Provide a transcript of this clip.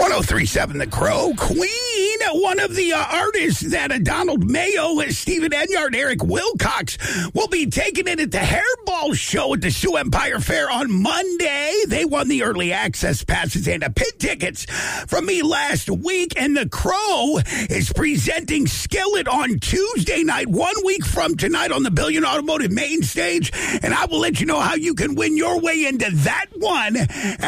1037 The Crow. Queen, one of the artists that Donald Mayo, Stephen Enyart, Eric Wilcox will be taking it at the Hairball Show at the Sioux Empire Fair on Monday. They won the early access passes and pit tickets from me last week. And The Crow is presenting Skillet on Tuesday night, 1 week from tonight on the Billion Automotive main stage. And I will let you know how you can win your way into that one